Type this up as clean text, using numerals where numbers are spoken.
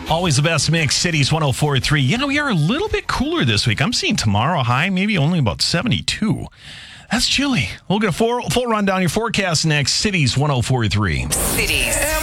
Always the best mix, Cities 104.3. Yeah, we are a little bit cooler this week. I'm seeing tomorrow high, maybe only about 72. That's chilly. We'll get a full rundown your forecast next. Cities 104.3. Cities